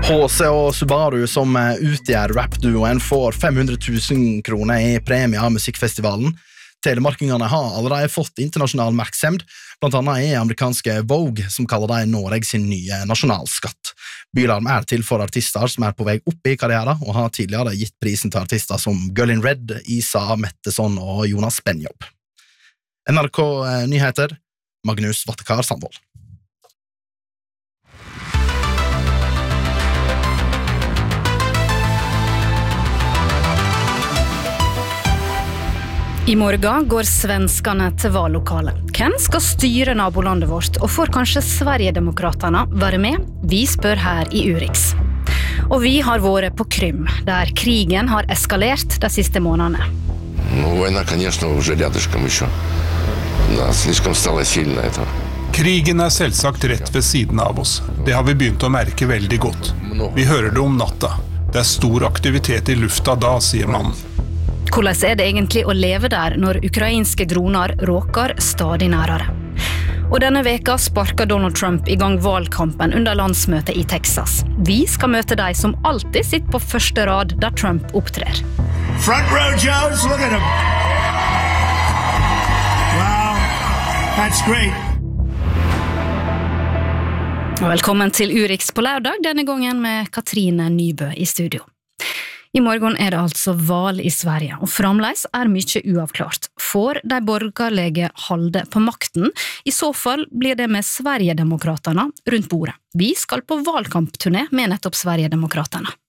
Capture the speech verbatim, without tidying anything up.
H C og Subaru, som utgjør rap-duoen, får fem hundre tusen kroner i premie av musikkfestivalen. Telemarkingene har allerede fått internasjonal merksemd, blant annet er amerikanske Vogue, som kaller det Noreg sin nye nasjonalskatt. Bylarm er til for artister som er på vei opp i karrieren, og har tidligere gitt prisen til artister som Girl in Red, Isa, Metteson og Jonas Benjob. N R K Nyheter, Magnus Vattekar Sandvold. I morgen går svenskene til vallokalet. Hvem skal styre nabolandet vårt, og får kanskje Sverigedemokraterna være med? Vi spør her i Urix. Og vi har vært på Krym, der krigen har eskalert de siste månedene. Ну, война, конечно, уже рядышком еще. Да, слишком стало сильно это. Krigen er selvsagt rett ved siden av oss. Det har vi begynt å merke veldig godt. Vi hører det om natta. Det er stor aktivitet i lufta da, sier mannen. Hvordan er det egentlig å leve der når ukrainske droner råker stadig nærere? Og denne veka sparker Donald Trump i gang valgkampen under landsmøtet i Texas. Vi skal møte de som alltid sitter på første rad der Trump opptrer. Front row Joes, look at him. Wow, that's great. Velkommen til Urix på lørdag, denne gangen med Katrine Nybø i studio. I morgen er det altså valg i Sverige, og fremdeles er mye uavklart. Får de borgerlige holde på makten? I så fall blir det med Sverigedemokraterna rundt bordet. Vi skal på valgkampturné med nettopp Sverigedemokraterna.